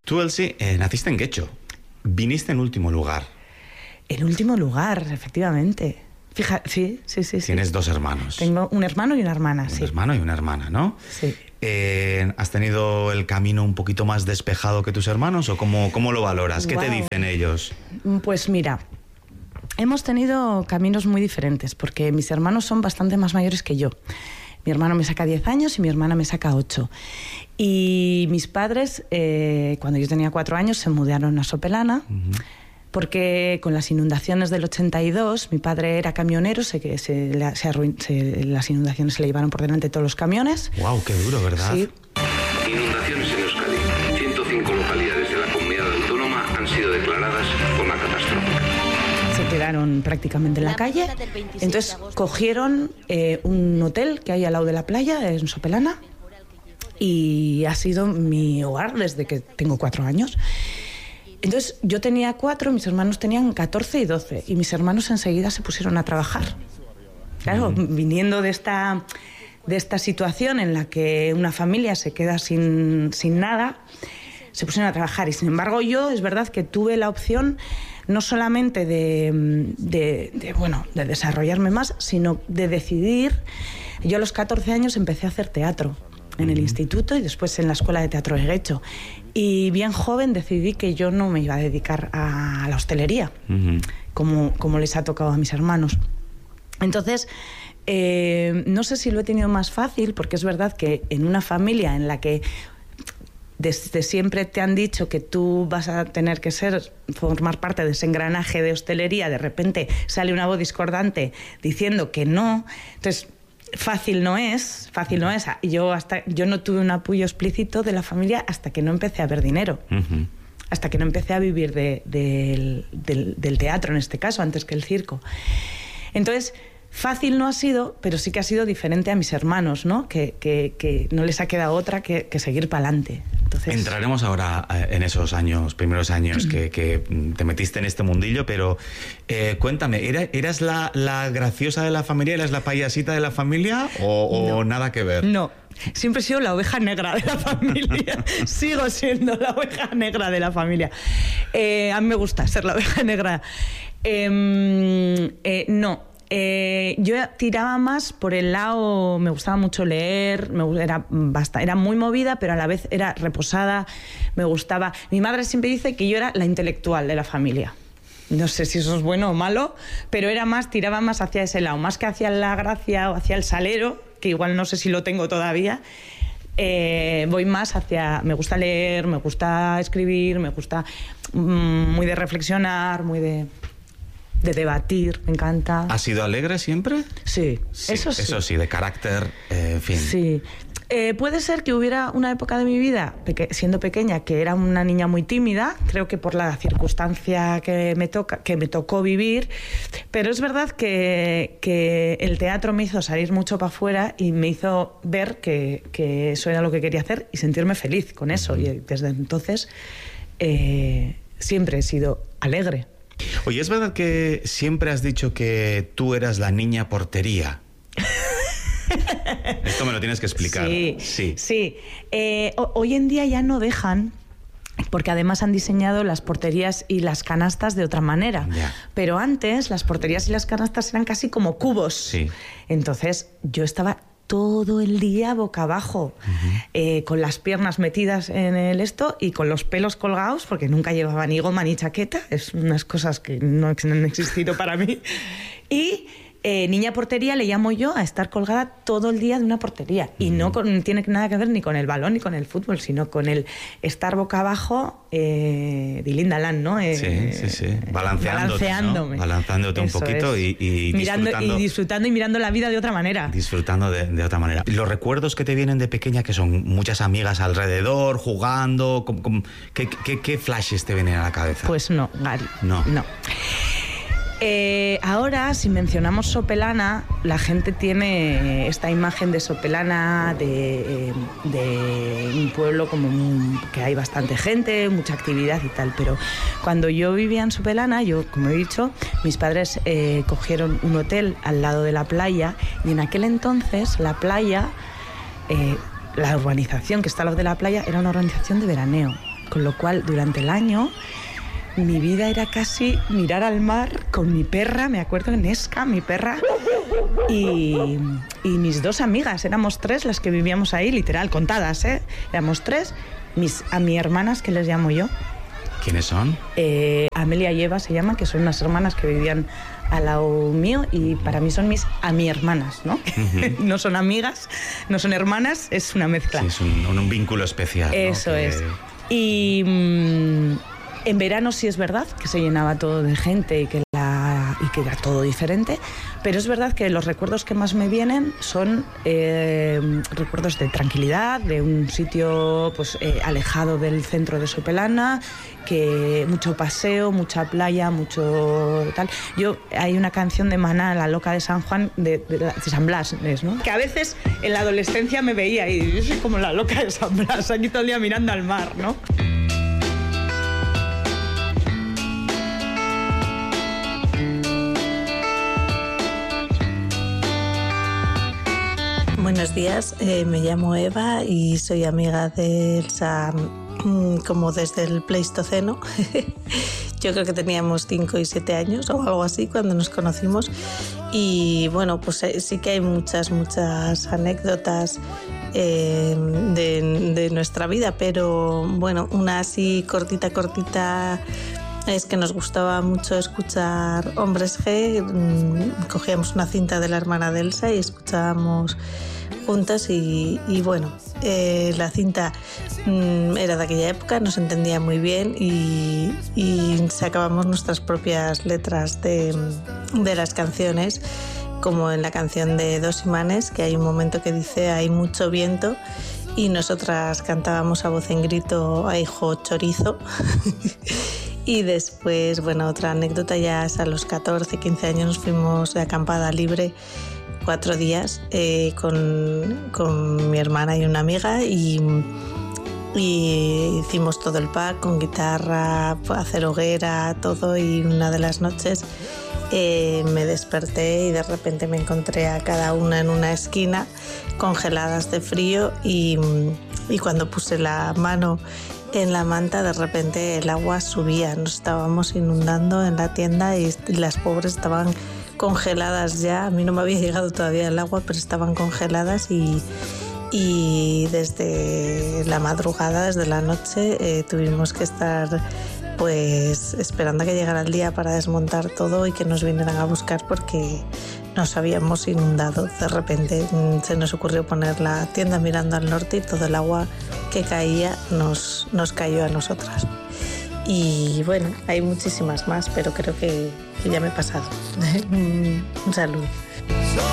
Tú, Elsie, naciste en Getxo. Viniste en último lugar. En último lugar, efectivamente. Fíjate, sí. Tienes dos hermanos. Tengo un hermano y una hermana, sí. Un hermano y una hermana, ¿no? Sí. ¿Has tenido el camino un poquito más despejado que tus hermanos o cómo lo valoras? ¿Qué te dicen ellos? Pues mira, hemos tenido caminos muy diferentes porque mis hermanos son bastante más mayores que yo. Mi hermano me saca 10 años y mi hermana me saca 8. Y mis padres, cuando yo tenía 4 años, se mudaron a Sopelana. Porque con las inundaciones del 82, mi padre era camionero, las inundaciones se le llevaron por delante todos los camiones. ¡Guau, qué duro, ¿verdad? Sí. Inundaciones en Euskadi. 105 localidades de la comunidad autónoma han sido declaradas zona catastrófica. Se quedaron prácticamente en la calle. Entonces cogieron un hotel que hay al lado de la playa, en Sopelana, y ha sido mi hogar desde que tengo 4 años. Entonces yo tenía 4, mis hermanos tenían 14 y 12 y mis hermanos enseguida se pusieron a trabajar. Claro, viniendo de esta situación en la que una familia se queda sin nada, se pusieron a trabajar. Y sin embargo yo, es verdad que tuve la opción no solamente de desarrollarme más, sino de decidir. Yo a los 14 años empecé a hacer teatro en el instituto y después en la Escuela de Teatro de Getxo. Y bien joven decidí que yo no me iba a dedicar a la hostelería, como les ha tocado a mis hermanos. Entonces, no sé si lo he tenido más fácil, porque es verdad que en una familia en la que desde siempre te han dicho que tú vas a tener que formar parte de ese engranaje de hostelería, de repente sale una voz discordante diciendo que no. Entonces, fácil no es. Yo no tuve un apoyo explícito de la familia hasta que no empecé a ver dinero. Hasta que no empecé a vivir del teatro, en este caso, antes que el circo. Entonces, fácil no ha sido, pero sí que ha sido diferente a mis hermanos, ¿no? Que no les ha quedado otra que seguir para adelante. Entonces... Entraremos ahora en esos primeros años que te metiste en este mundillo, pero cuéntame, ¿eras la graciosa de la familia, eras la payasita de la familia o no, nada que ver? No, siempre he sido la oveja negra de la familia. Sigo siendo la oveja negra de la familia. A mí me gusta ser la oveja negra. No. Yo tiraba más por el lado, me gustaba mucho leer, era muy movida, pero a la vez era reposada, me gustaba. Mi madre siempre dice que yo era la intelectual de la familia. No sé si eso es bueno o malo, pero tiraba más hacia ese lado, más que hacia la gracia o hacia el salero, que igual no sé si lo tengo todavía. Voy más hacia, me gusta leer, me gusta escribir, me gusta muy de reflexionar, muy de debatir, me encanta. ¿Has sido alegre siempre? Sí, eso sí. Eso sí, de carácter, en fin. Sí. Puede ser que hubiera una época de mi vida, siendo pequeña, que era una niña muy tímida, creo que por la circunstancia que me tocó vivir, pero es verdad que el teatro me hizo salir mucho para afuera y me hizo ver que eso era lo que quería hacer y sentirme feliz con eso. Y desde entonces siempre he sido alegre. Oye, ¿es verdad que siempre has dicho que tú eras la niña portería? Esto me lo tienes que explicar. Sí. Hoy en día ya no dejan, porque además han diseñado las porterías y las canastas de otra manera. Ya. Pero antes las porterías y las canastas eran casi como cubos. Sí. Entonces yo estaba todo el día boca abajo, con las piernas metidas en el esto y con los pelos colgados, porque nunca llevaba ni goma ni chaqueta, es unas cosas que no han existido para mí. Y niña portería le llamo yo a estar colgada todo el día de una portería. Y no tiene nada que ver ni con el balón ni con el fútbol, sino con el estar boca abajo de Linda Land, ¿no? Sí. Balanceándome. ¿no? Balanceándote un poquito y disfrutando y mirando la vida de otra manera. Disfrutando de otra manera. Los recuerdos que te vienen de pequeña, que son muchas amigas alrededor, jugando, ¿qué flashes te vienen a la cabeza? Pues no, Gary. No. Ahora, si mencionamos Sopelana, la gente tiene esta imagen de Sopelana, de un pueblo como que hay bastante gente, mucha actividad y tal, pero cuando yo vivía en Sopelana, yo, como he dicho, mis padres cogieron un hotel al lado de la playa y en aquel entonces la playa, la urbanización que está al lado de la playa era una urbanización de veraneo. con lo cual durante el año mi vida era casi mirar al mar con mi perra, me acuerdo, Nesca, mi perra, y mis 2 amigas, éramos 3 las que vivíamos ahí, literal, contadas, éramos 3, a mis hermanas, que les llamo yo. ¿Quiénes son? Amelia y Eva se llaman, que son unas hermanas que vivían al lado mío y para mí son mis hermanas, ¿no? Uh-huh. No son amigas, no son hermanas, es una mezcla. Sí, es un vínculo especial. Eso, ¿no? Es. Y en verano sí es verdad que se llenaba todo de gente y que era todo diferente, pero es verdad que los recuerdos que más me vienen son recuerdos de tranquilidad, de un sitio pues alejado del centro de Sopelana, que mucho paseo, mucha playa, mucho tal. Hay una canción de Maná, La loca de San Juan, de San Blas, ¿no? Que a veces en la adolescencia me veía y yo soy como la loca de San Blas, aquí todo el día mirando al mar, ¿no? Buenos días, me llamo Eva y soy amiga de Elsa como desde el Pleistoceno. Yo creo que teníamos 5 y 7 años o algo así cuando nos conocimos y bueno, pues sí que hay muchas anécdotas de nuestra vida, pero bueno, una así cortita es que nos gustaba mucho escuchar Hombres G. Cogíamos una cinta de la hermana de Elsa y escuchábamos juntas y bueno, la cinta era de aquella época, nos entendía muy bien y sacábamos nuestras propias letras de las canciones, como en la canción de Dos imanes, que hay un momento que dice hay mucho viento y nosotras cantábamos a voz en grito a hijo chorizo. Y después, bueno, otra anécdota, ya es a los 14, 15 años nos fuimos de acampada libre 4 días con mi hermana y una amiga y hicimos todo el pack con guitarra, hacer hoguera, todo, y una de las noches me desperté y de repente me encontré a cada una en una esquina congeladas de frío y cuando puse la mano en la manta, de repente el agua subía, nos estábamos inundando en la tienda y las pobres estaban congeladas ya. A mí no me había llegado todavía el agua, pero estaban congeladas y desde la madrugada, desde la noche, tuvimos que estar pues esperando a que llegara el día para desmontar todo y que nos vinieran a buscar porque nos habíamos inundado. De repente se nos ocurrió poner la tienda mirando al norte y todo el agua que caía nos cayó a nosotras. Y bueno, hay muchísimas más, pero creo que ya me he pasado. Un saludo.